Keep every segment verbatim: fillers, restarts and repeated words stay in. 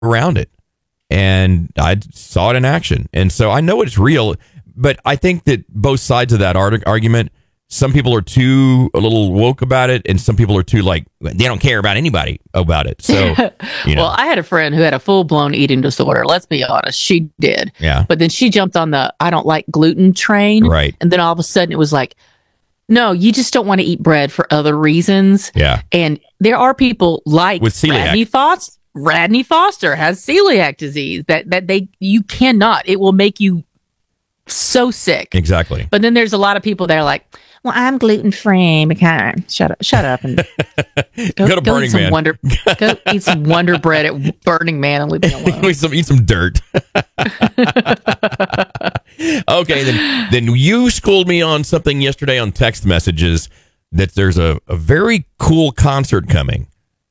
around it. And I saw it in action. And so I know it's real, but I think that both sides of that art- argument, some people are too a little woke about it, and some people are too like, they don't care about anybody about it. So, you know. Well, I had a friend who had a full-blown eating disorder. Let's be honest, she did. Yeah. But then she jumped on the I don't like gluten train. Right. And then all of a sudden it was like, no, you just don't want to eat bread for other reasons. Yeah. And there are people like With celiac. Radney Foster. Radney Foster has celiac disease that, that they you cannot. It will make you so sick. Exactly. But then there's a lot of people that are like, well, I'm gluten free because shut up, shut up, and go, go to go Burning eat some Man. Wonder, go eat some Wonder Bread at Burning Man and leave me alone. eat, some, eat some dirt. Okay, then then you schooled me on something yesterday on text messages that there's a, a very cool concert coming.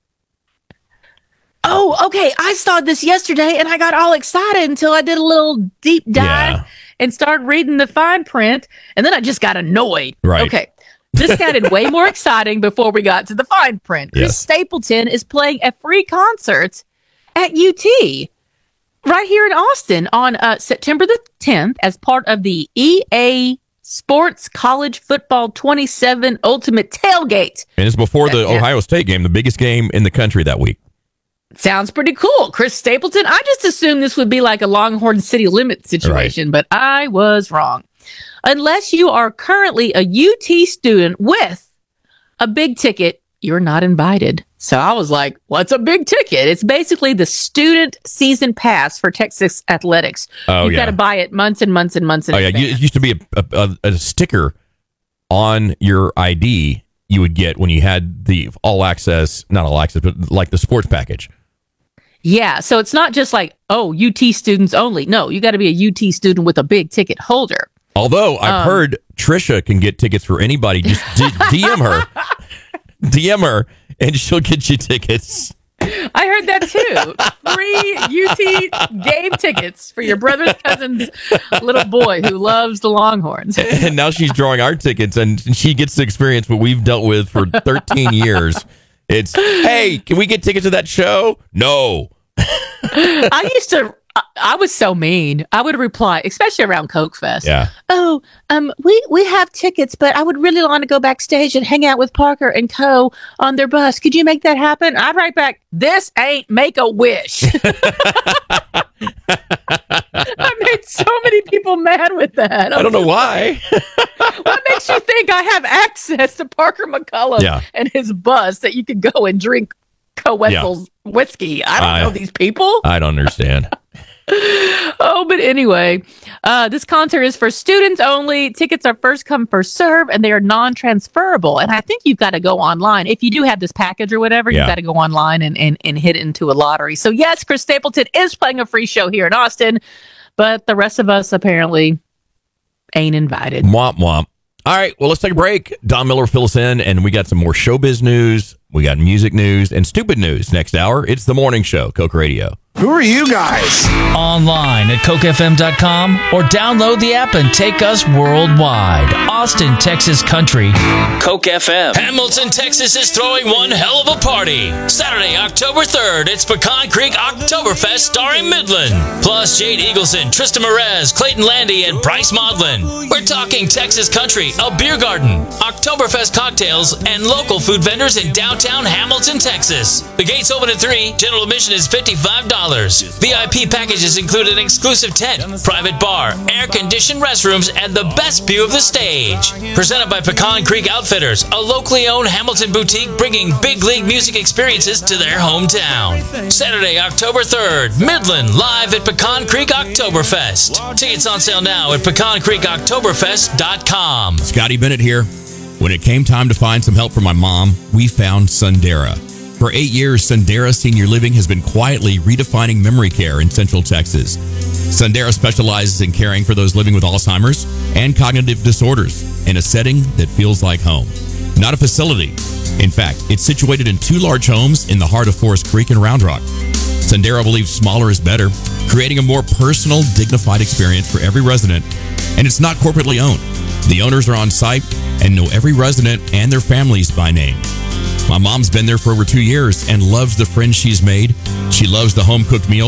Oh, okay. I saw this yesterday and I got all excited until I did a little deep dive Yeah. and started reading the fine print. And then I just got annoyed. Right. Okay. This sounded way more exciting before we got to the fine print. Chris Yes. Stapleton is playing a free concert at U T right here in Austin on uh, September the tenth as part of the E A Sports College Football twenty-seven Ultimate Tailgate. And it's before the Yeah. Ohio State game, the biggest game in the country that week. Sounds pretty cool. Chris Stapleton. I just assumed this would be like a Longhorn City Limit situation, but I was wrong. Unless you are currently a U T student with a big ticket, you're not invited. So I was like, what's a big ticket? It's basically the student season pass for Texas athletics. Oh, You've yeah. got to buy it months and months and months in Oh, yeah. advance. You- It used to be a, a, a, a sticker on your I D you would get when you had the all access, not all access, but like the sports package. Yeah, so it's not just like, oh, U T students only. No, you got to be a U T student with a big ticket holder. Although I've Um, heard Trisha can get tickets for anybody. Just D- D M her. D M her, and she'll get you tickets. I heard that too. Free U T game tickets for your brother's cousin's little boy who loves the Longhorns. And now she's drawing our tickets, and she gets to experience what we've dealt with for thirteen years. It's, hey, can we get tickets to that show? No. I used to, I, I was so mean. I would reply, especially around Coke Fest. Yeah. Oh, um, we, we have tickets, but I would really want to go backstage and hang out with Parker and Co. on their bus. Could you make that happen? I'd write back, this ain't Make-A-Wish. I made so many people mad with that. I don't know why. What makes you think I have access to Parker McCullum Yeah. and his bus that you could go and drink Co-Wetzel's whiskey? I don't I- know these people. I don't understand. Oh, but anyway, uh, this concert is for students only. Tickets are first come, first serve, and they are non-transferable. And I think you've got to go online. If you do have this package or whatever, Yeah. you've got to go online and, and, and hit into a lottery. So yes, Chris Stapleton is playing a free show here in Austin, but the rest of us apparently ain't invited. Womp womp. All right, well, let's take a break. Don Miller fill us in, and we got some more showbiz news. We got music news and stupid news next hour. It's The Morning Show, Coke Radio. Who are you guys? Online at coke f m dot com or download the app and take us worldwide. Austin, Texas Country. Coke F M. Hamilton, Texas is throwing one hell of a party. Saturday, October third, it's Pecan Creek Oktoberfest starring Midland. Plus Jade Eagleson, Tristan Merez, Clayton Landy, and Bryce Maudlin. We're talking Texas Country, a beer garden, Oktoberfest cocktails, and local food vendors in downtown Hamilton, Texas. The gates open at three. General admission is fifty-five dollars. V I P packages include an exclusive tent, private bar, air-conditioned restrooms, and the best view of the stage. Presented by Pecan Creek Outfitters, a locally owned Hamilton boutique bringing big league music experiences to their hometown. Saturday, October third, Midland, live at Pecan Creek Oktoberfest. Tickets on sale now at pecan creek oktoberfest dot com. Scotty Bennett here. When it came time to find some help for my mom, we found Sundera. For eight years, Sundera Senior Living has been quietly redefining memory care in Central Texas. Sundera specializes in caring for those living with Alzheimer's and cognitive disorders in a setting that feels like home, not a facility. In fact, it's situated in two large homes in the heart of Forest Creek and Round Rock. Sundera believes smaller is better, creating a more personal, dignified experience for every resident, and it's not corporately owned. The owners are on site and know every resident and their families by name. My mom's been there for over two years and loves the friends she's made She loves the home-cooked meal